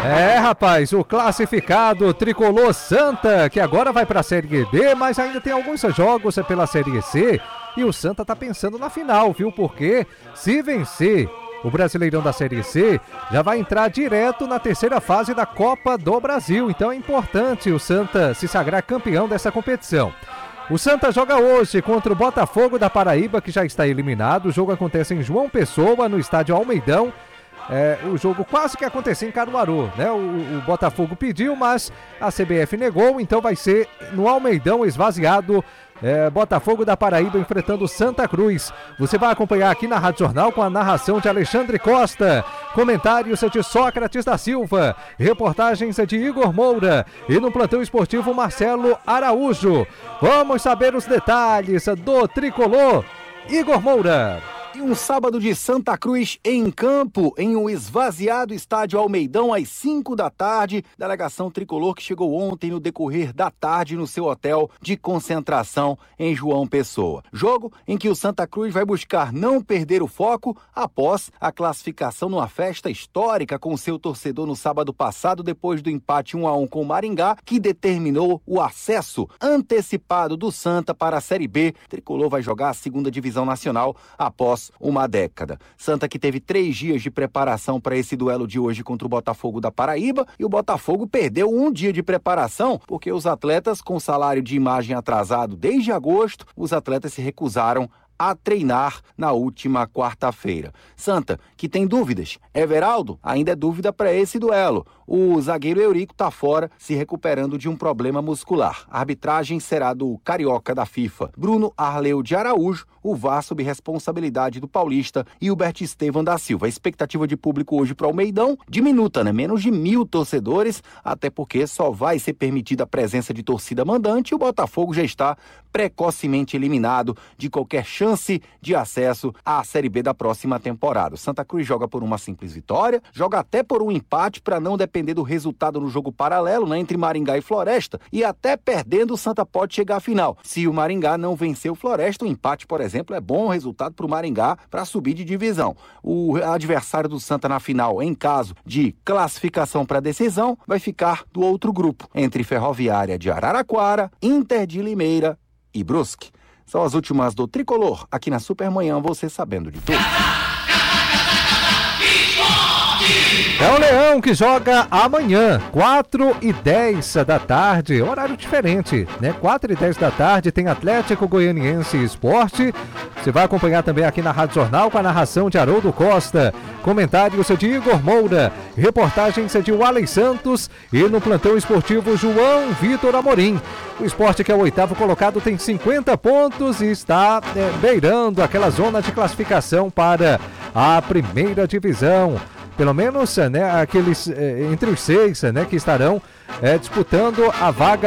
Rapaz, o classificado Tricolor Santa, que agora vai para a Série B, mas ainda tem alguns jogos pela Série C, e o Santa tá pensando na final, viu? Porque se vencer o Brasileirão da Série C, já vai entrar direto na terceira fase da Copa do Brasil, então é importante o Santa se sagrar campeão dessa competição. O Santa joga hoje contra o Botafogo da Paraíba, que já está eliminado. O jogo acontece em João Pessoa, no estádio Almeidão. O jogo quase que aconteceu em Caruaru, né? O Botafogo pediu, mas a CBF negou, então vai ser no Almeidão esvaziado. Botafogo da Paraíba enfrentando o Santa Cruz. Você vai acompanhar aqui na Rádio Jornal com a narração de Alexandre Costa, comentários de Sócrates da Silva, reportagens de Igor Moura e no plantão esportivo Marcelo Araújo. Vamos saber os detalhes do Tricolor, Igor Moura. E um sábado de Santa Cruz em campo, em um esvaziado estádio Almeidão, às 5 da tarde. Delegação Tricolor que chegou ontem no decorrer da tarde no seu hotel de concentração em João Pessoa. Jogo em que o Santa Cruz vai buscar não perder o foco após a classificação numa festa histórica com seu torcedor no sábado passado, depois do empate 1-1 com o Maringá, que determinou o acesso antecipado do Santa para a Série B. Tricolor vai jogar a segunda divisão nacional após uma década. Santa que teve 3 dias de preparação para esse duelo de hoje contra o Botafogo da Paraíba, e o Botafogo perdeu 1 dia de preparação porque os atletas, com salário de imagem atrasado desde agosto, os atletas se recusaram a treinar na última quarta-feira. Santa, que tem dúvidas. Everaldo ainda é dúvida para esse duelo. O zagueiro Eurico está fora, se recuperando de um problema muscular. A arbitragem será do carioca da FIFA, Bruno Arleu de Araújo, o VAR sob responsabilidade do paulista Hilbert Estevam da Silva. A expectativa de público hoje para o Almeidão diminuta, né? Menos de 1.000 torcedores, até porque só vai ser permitida a presença de torcida mandante, e o Botafogo já está precocemente eliminado de qualquer chance de acesso à Série B da próxima temporada. O Santa Cruz joga por uma simples vitória, joga até por um empate para não depender do resultado no jogo paralelo, né, entre Maringá e Floresta, e até perdendo o Santa pode chegar à final. Se o Maringá não vencer o Floresta, o empate, por exemplo, é bom resultado para o Maringá para subir de divisão. O adversário do Santa na final, em caso de classificação para decisão, vai ficar do outro grupo, entre Ferroviária de Araraquara, Inter de Limeira e Brusque. São as últimas do Tricolor, aqui na Supermanhã, você sabendo de tudo. É o Leão que joga amanhã, 4h10 da tarde, horário diferente, né? 4h10 da tarde tem Atlético Goianiense Esporte. Você vai acompanhar também aqui na Rádio Jornal com a narração de Haroldo Costa, comentários de Igor Moura, reportagens de Walley Santos e no plantão esportivo João Vitor Amorim. O Esporte, que é o 8º colocado, tem 50 pontos e está beirando aquela zona de classificação para a primeira divisão. Pelo menos, né, aqueles entre os 6, né, que estarão disputando a vaga